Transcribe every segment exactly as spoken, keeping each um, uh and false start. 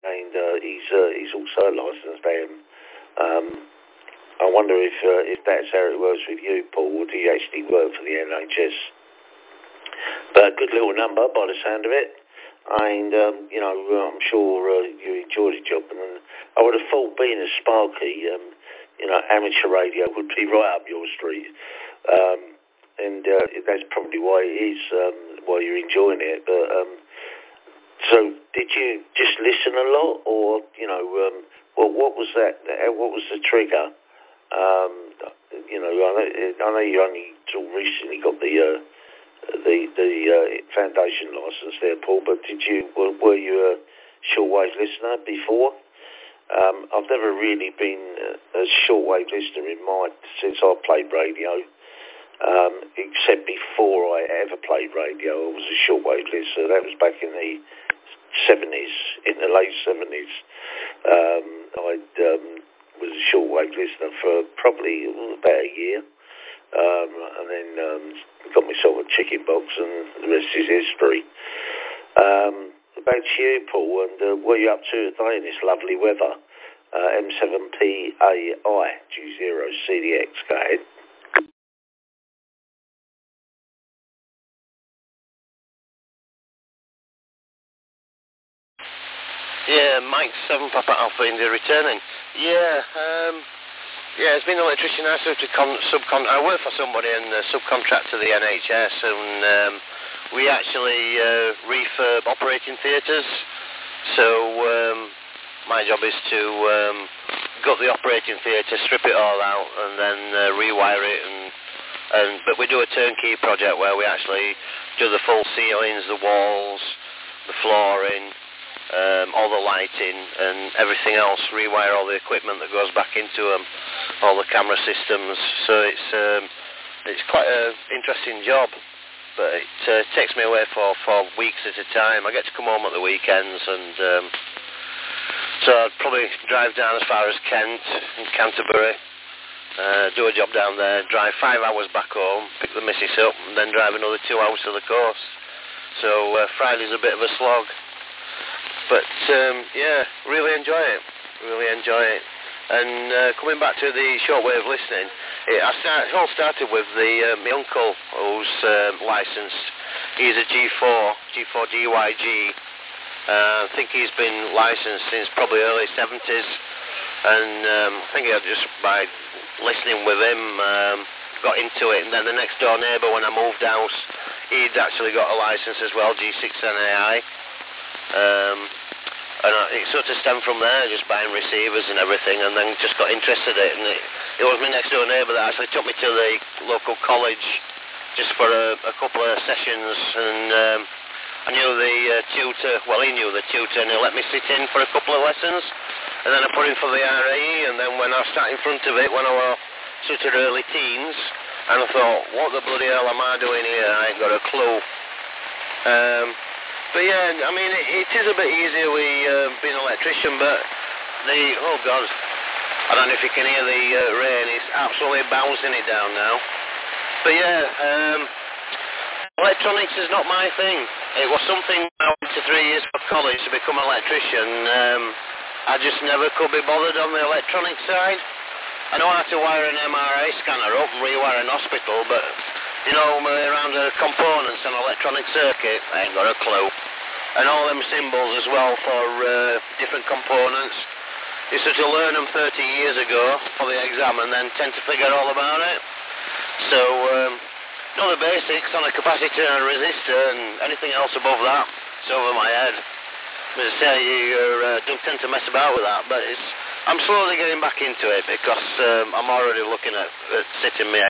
and uh, he's uh, he's also a licensed A M. Um, I wonder if uh, if that's how it works with you, Paul, or do you actually work for the N H S? But a good little number by the sound of it. And, um, you know, I'm sure uh, you enjoyed the job. And I would have thought being a Sparky, um, you know, amateur radio would be right up your street. Um, and uh, that's probably why it is, um, why you're enjoying it. But, um, so did you just listen a lot? Or, you know, um, well, what was that? What was the trigger? Um, you know, I know, I know you only sort of recently got the... Uh, the the uh, foundation license there, Paul, but did you were, were you a shortwave listener before? Um, I've never really been a, a shortwave listener in my since I played radio, um, except before I ever played radio, I was a shortwave listener. That was back in the seventies, in the late seventies. Um, I um, was a shortwave listener for probably about a year. Um, and then um, got myself a chicken box, and the rest is history. Um, back to you, Paul, and uh, what are you up to today in this lovely weather? Uh, M seven P A I G zero C D X, go ahead. Yeah, Mike seven Papa Alpha India returning. Yeah, um... Yeah, it's been an electrician. I sort of con- subcon. I work for somebody and uh, subcontract to the N H S, and um, we actually uh, refurb operating theatres. So um, my job is to um, gut the operating theatre, strip it all out, and then uh, rewire it. And, and but we do a turnkey project where we actually do the full ceilings, the walls, the flooring. Um, all the lighting and everything else, rewire all the equipment that goes back into them, all the camera systems. So it's um, it's quite an interesting job, but it uh, takes me away for, for weeks at a time. I get to come home at the weekends, and um, so I'd probably drive down as far as Kent and Canterbury, uh, do a job down there, drive five hours back home, pick the missus up, and then drive another two hours to the coast. So uh, Friday's a bit of a slog. But, um, yeah, really enjoy it. Really enjoy it. And uh, coming back to the shortwave listening, it, I start, it all started with the uh, my uncle, who's um, licensed. He's a G four, G four D Y G. Uh, I think he's been licensed since probably early seventies. And um, I think I just, by listening with him, um, got into it. And then the next door neighbour, when I moved house, he'd actually got a license as well, G six N A I. Um, and it sort of stemmed from there, just buying receivers and everything, and then just got interested in it. And it, it was my next door neighbour that actually took me to the local college just for a, a couple of sessions, and um, I knew the uh, tutor, well he knew the tutor, and he let me sit in for a couple of lessons, and then I put in for the R A E, and then when I sat in front of it when I was sort of early teens, and I thought, what the bloody hell am I doing here? I ain't got a clue. Um, But yeah, I mean, it, it is a bit easier with uh, being an electrician, but the, oh God, I don't know if you can hear the uh, rain, it's absolutely bouncing it down now. But yeah, um, electronics is not my thing. It was something I went to three years of college to become an electrician. Um, I just never could be bothered on the electronic side. I know how to wire an M R I scanner up and rewire an hospital, but you know, around the components and electronic circuit, I ain't got a clue. And all them symbols as well for uh, different components. You sort of learn them thirty years ago for the exam and then tend to forget all about it. So, um, know the basics on a capacitor and a resistor, and anything else above that, it's over my head. As I say, you uh, don't tend to mess about with that, but it's, I'm slowly getting back into it because um, I'm already looking at, at sitting me.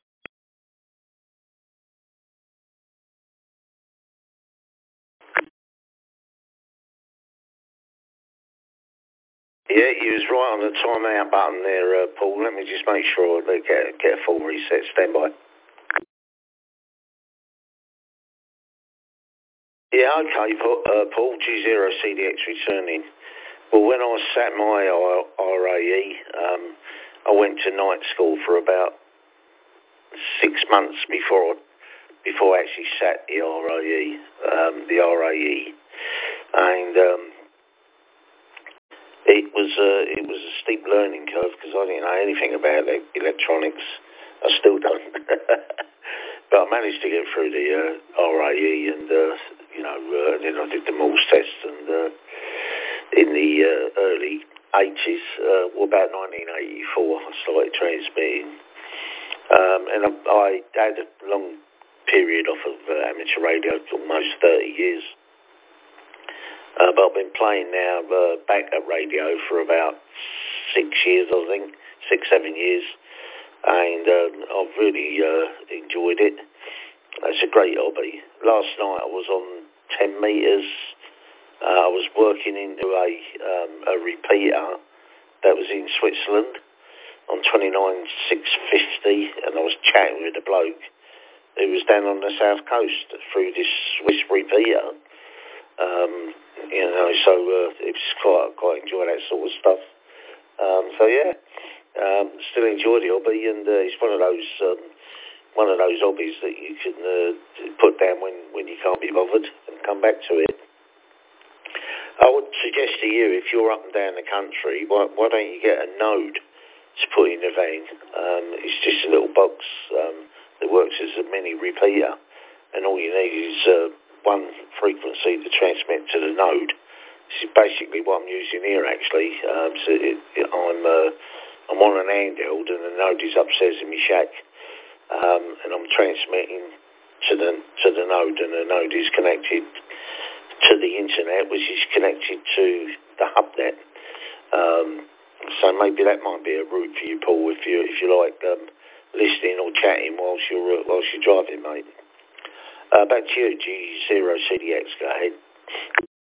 Yeah, you was right on the time out button there, uh, Paul. Let me just make sure they get, get a full reset. Stand by. Yeah, okay, Paul, uh, Paul G zero C D X returning. Well, when I sat my R A E, um, I went to night school for about six months before before I actually sat the R A E, um, the R A E, and um, It was uh, it was a steep learning curve because I didn't know anything about e- electronics. I still don't. But I managed to get through the uh, R A E, and uh, you know, uh, and then I did the Morse test, and uh, in the uh, early eighties, uh, well, about nineteen eighty-four, I started transmitting, um, and I, I had a long period off of uh, amateur radio, almost thirty years. Uh, but I've been playing now uh, backup radio for about six years, I think, six, seven years, and um, I've really uh, enjoyed it. It's a great hobby. Last night I was on ten metres. Uh, I was working into a, um, a repeater that was in Switzerland on twenty-nine six fifty, and I was chatting with a bloke who was down on the south coast through this Swiss repeater. Um, you know, so uh, it's quite quite enjoy that sort of stuff. Um, so yeah, um, still enjoy the hobby, and uh, it's one of those um, one of those hobbies that you can uh, put down when, when you can't be bothered and come back to it. I would suggest to you, if you're up and down the country, why, why don't you get a node to put in the van? Um, it's just a little box um, that works as a mini repeater, and all you need is uh, one frequency to transmit to the node. This is basically what I'm using here, actually. Um, so it, it, I'm uh, I'm on an handheld, and the node is upstairs in my shack, um, and I'm transmitting to the to the node, and the node is connected to the internet, which is connected to the hubnet. Um, so maybe that might be a route for you, Paul, if you if you like um, listening or chatting whilst you're uh, whilst you're driving, mate. Uh, back to you, G zero C D X, go ahead.